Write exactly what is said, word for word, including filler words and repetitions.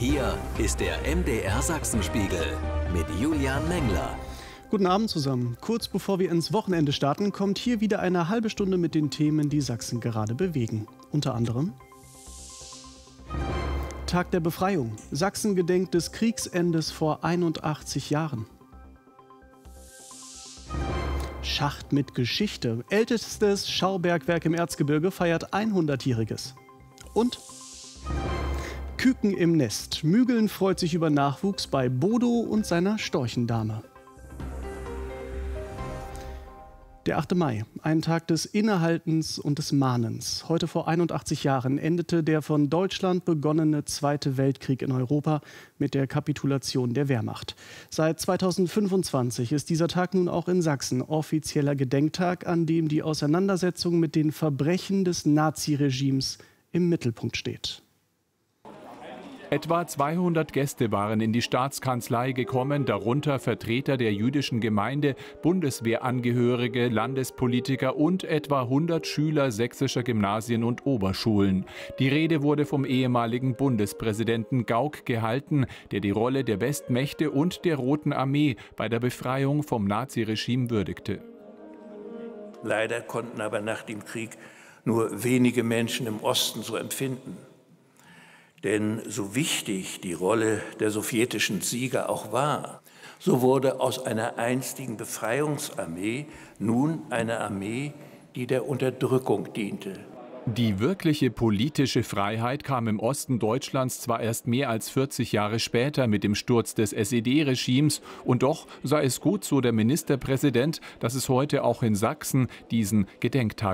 Hier ist der M D R Sachsenspiegel mit Julian Mengler. Guten Abend zusammen. Kurz bevor wir ins Wochenende starten, kommt hier wieder eine halbe Stunde mit den Themen, die Sachsen gerade bewegen. Unter anderem Tag der Befreiung. Sachsen gedenkt des Kriegsendes vor einundachtzig Jahren. Schacht mit Geschichte. Ältestes Schaubergwerk im Erzgebirge feiert hundertjähriges. Und Küken im Nest. Mügeln freut sich über Nachwuchs bei Bodo und seiner Storchendame. Der achte Mai, ein Tag des Innehaltens und des Mahnens. Heute vor einundachtzig Jahren endete der von Deutschland begonnene Zweite Weltkrieg in Europa mit der Kapitulation der Wehrmacht. Seit zweitausendfünfundzwanzig ist dieser Tag nun auch in Sachsen offizieller Gedenktag, an dem die Auseinandersetzung mit den Verbrechen des Naziregimes im Mittelpunkt steht. Etwa zweihundert Gäste waren in die Staatskanzlei gekommen, darunter Vertreter der jüdischen Gemeinde, Bundeswehrangehörige, Landespolitiker und etwa hundert Schüler sächsischer Gymnasien und Oberschulen. Die Rede wurde vom ehemaligen Bundespräsidenten Gauck gehalten, der die Rolle der Westmächte und der Roten Armee bei der Befreiung vom Naziregime würdigte. Leider konnten aber nach dem Krieg nur wenige Menschen im Osten so empfinden. Denn so wichtig die Rolle der sowjetischen Sieger auch war, so wurde aus einer einstigen Befreiungsarmee nun eine Armee, die der Unterdrückung diente. Die wirkliche politische Freiheit kam im Osten Deutschlands zwar erst mehr als vierzig Jahre später mit dem Sturz des S E D-Regimes, und doch sei es gut, so der Ministerpräsident, dass es heute auch in Sachsen diesen Gedenktag